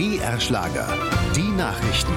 BR Schlager. Die Nachrichten.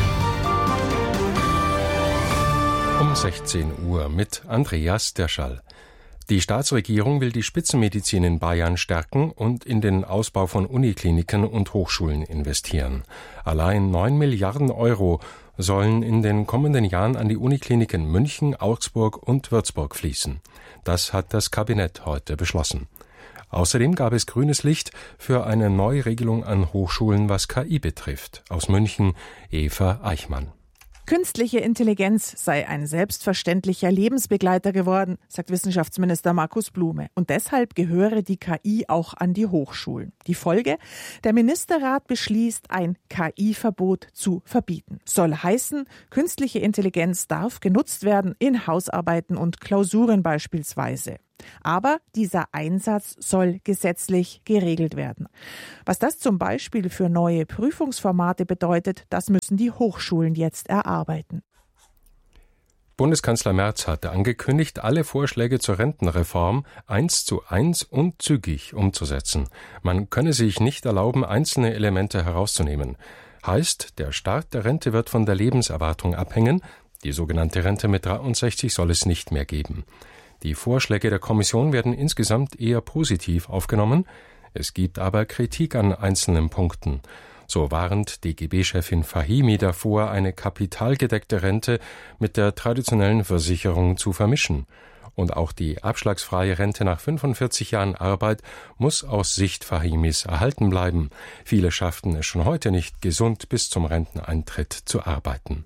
Um 16 Uhr mit Andreas Derschall. Die Staatsregierung will die Spitzenmedizin in Bayern stärken und in den Ausbau von Unikliniken und Hochschulen investieren. Allein 9 Milliarden Euro sollen in den kommenden Jahren an die Unikliniken München, Augsburg und Würzburg fließen. Das hat das Kabinett heute beschlossen. Außerdem gab es grünes Licht für eine Neuregelung an Hochschulen, was KI betrifft. Aus München Eva Eichmann. Künstliche Intelligenz sei ein selbstverständlicher Lebensbegleiter geworden, sagt Wissenschaftsminister Markus Blume. Und deshalb gehöre die KI auch an die Hochschulen. Die Folge? Der Ministerrat beschließt, ein KI-Verbot zu verbieten. Soll heißen, künstliche Intelligenz darf genutzt werden in Hausarbeiten und Klausuren beispielsweise. Aber dieser Einsatz soll gesetzlich geregelt werden. Was das zum Beispiel für neue Prüfungsformate bedeutet, das müssen die Hochschulen jetzt erarbeiten. Bundeskanzler Merz hatte angekündigt, alle Vorschläge zur Rentenreform 1:1 und zügig umzusetzen. Man könne sich nicht erlauben, einzelne Elemente herauszunehmen. Heißt, der Start der Rente wird von der Lebenserwartung abhängen. Die sogenannte Rente mit 63 soll es nicht mehr geben. Die Vorschläge der Kommission werden insgesamt eher positiv aufgenommen. Es gibt aber Kritik an einzelnen Punkten. So warnt DGB-Chefin Fahimi davor, eine kapitalgedeckte Rente mit der traditionellen Versicherung zu vermischen. Und auch die abschlagsfreie Rente nach 45 Jahren Arbeit muss aus Sicht Fahimis erhalten bleiben. Viele schafften es schon heute nicht, gesund bis zum Renteneintritt zu arbeiten.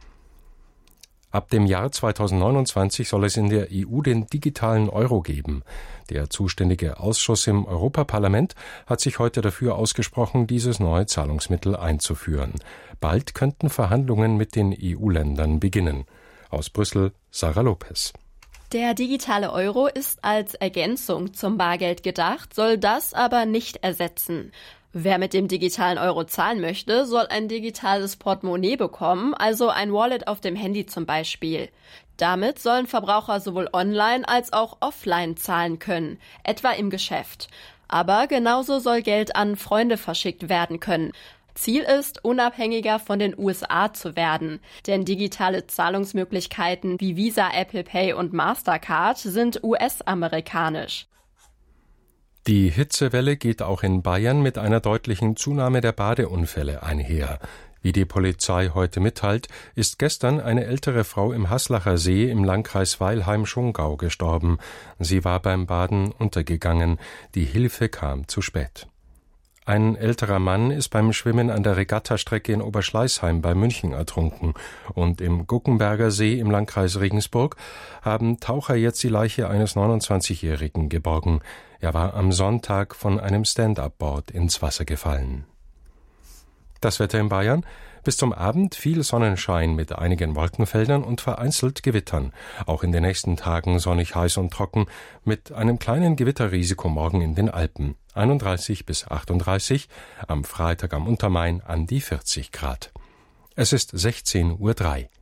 Ab dem Jahr 2029 soll es in der EU den digitalen Euro geben. Der zuständige Ausschuss im Europaparlament hat sich heute dafür ausgesprochen, dieses neue Zahlungsmittel einzuführen. Bald könnten Verhandlungen mit den EU-Ländern beginnen. Aus Brüssel, Sarah Lopez. Der digitale Euro ist als Ergänzung zum Bargeld gedacht, soll das aber nicht ersetzen. Wer mit dem digitalen Euro zahlen möchte, soll ein digitales Portemonnaie bekommen, also ein Wallet auf dem Handy zum Beispiel. Damit sollen Verbraucher sowohl online als auch offline zahlen können, etwa im Geschäft. Aber genauso soll Geld an Freunde verschickt werden können. Ziel ist, unabhängiger von den USA zu werden, denn digitale Zahlungsmöglichkeiten wie Visa, Apple Pay und Mastercard sind US-amerikanisch. Die Hitzewelle geht auch in Bayern mit einer deutlichen Zunahme der Badeunfälle einher. Wie die Polizei heute mitteilt, ist gestern eine ältere Frau im Haslacher See im Landkreis Weilheim-Schongau gestorben. Sie war beim Baden untergegangen. Die Hilfe kam zu spät. Ein älterer Mann ist beim Schwimmen an der Regattastrecke in Oberschleißheim bei München ertrunken. Und im Guckenberger See im Landkreis Regensburg haben Taucher jetzt die Leiche eines 29-Jährigen geborgen. Er war am Sonntag von einem Stand-up-Board ins Wasser gefallen. Das Wetter in Bayern: bis zum Abend viel Sonnenschein mit einigen Wolkenfeldern und vereinzelt Gewittern. Auch in den nächsten Tagen sonnig, heiß und trocken mit einem kleinen Gewitterrisiko morgen in den Alpen. 31 bis 38, am Freitag am Untermain an die 40 Grad. Es ist 16:03 Uhr.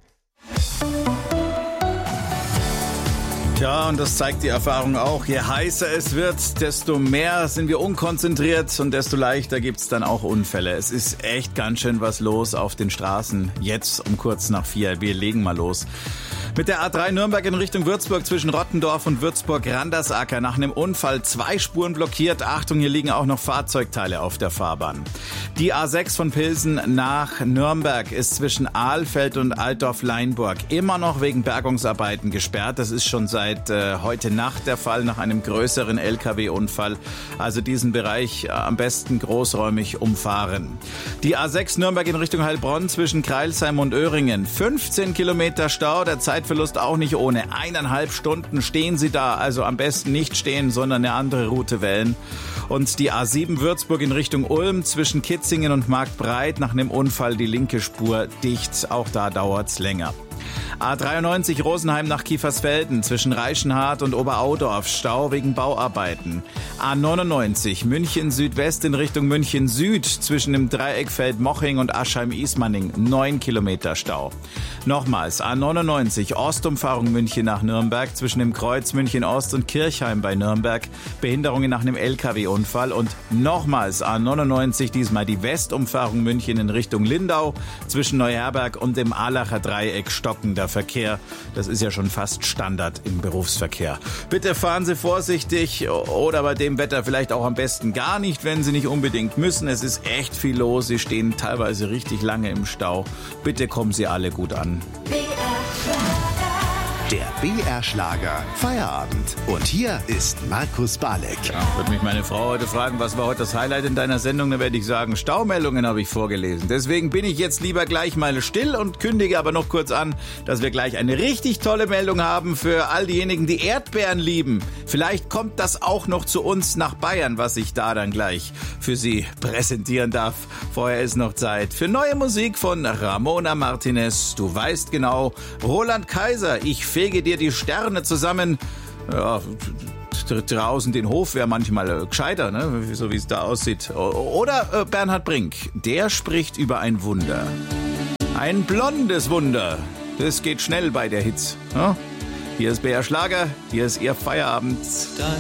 Ja, und das zeigt die Erfahrung auch. Je heißer es wird, desto mehr sind wir unkonzentriert und desto leichter gibt's dann auch Unfälle. Es ist echt ganz schön was los auf den Straßen. Jetzt um kurz nach 4. Wir legen mal los. Mit der A3 Nürnberg in Richtung Würzburg zwischen Rottendorf und Würzburg-Randersacker nach einem Unfall 2 Spuren blockiert. Achtung, hier liegen auch noch Fahrzeugteile auf der Fahrbahn. Die A6 von Pilsen nach Nürnberg ist zwischen Ahlfeld und Altdorf-Leinburg immer noch wegen Bergungsarbeiten gesperrt. Das ist schon seit heute Nacht der Fall nach einem größeren LKW-Unfall. Also diesen Bereich am besten großräumig umfahren. Die A6 Nürnberg in Richtung Heilbronn zwischen Crailsheim und Öhringen. 15 Kilometer Stau, der Zeitverlust auch nicht ohne. 1,5 Stunden stehen Sie da. Also am besten nicht stehen, sondern eine andere Route wählen. Und die A7 Würzburg in Richtung Ulm zwischen Kitzingen und Marktbreit nach einem Unfall die linke Spur dicht. Auch da dauert's länger. A93 Rosenheim nach Kiefersfelden zwischen Reichenhart und Oberaudorf, Stau wegen Bauarbeiten. A99 München Südwest in Richtung München Süd zwischen dem Dreieckfeld Moching und Aschheim-Ismaning, 9 Kilometer Stau. Nochmals A99 Ostumfahrung München nach Nürnberg zwischen dem Kreuz München Ost und Kirchheim bei Nürnberg, Behinderungen nach einem LKW-Unfall. Und nochmals A99, diesmal die Westumfahrung München in Richtung Lindau zwischen Neuherberg und dem Ahlacher Dreieck, stockender Verkehr. Das ist ja schon fast Standard im Berufsverkehr. Bitte fahren Sie vorsichtig oder bei dem Wetter vielleicht auch am besten gar nicht, wenn Sie nicht unbedingt müssen. Es ist echt viel los. Sie stehen teilweise richtig lange im Stau. Bitte kommen Sie alle gut an. Der BR-Schlager Feierabend. Und hier ist Markus Balek. Ja, würde mich meine Frau heute fragen, was war heute das Highlight in deiner Sendung? Dann werde ich sagen, Staumeldungen habe ich vorgelesen. Deswegen bin ich jetzt lieber gleich mal still und kündige aber noch kurz an, dass wir gleich eine richtig tolle Meldung haben für all diejenigen, die Erdbeeren lieben. Vielleicht kommt das auch noch zu uns nach Bayern, was ich da dann gleich für Sie präsentieren darf. Vorher ist noch Zeit für neue Musik von Ramona Martinez. Du weißt genau, Roland Kaiser, ich fege dir die Sterne zusammen. Ja, draußen den Hof wäre manchmal gescheiter, ne? So wie es da aussieht. Oder Bernhard Brink, der spricht über ein Wunder. Ein blondes Wunder. Das geht schnell bei der Hitze. Ja? Hier ist BR Schlager, hier ist Ihr Feierabend. Dein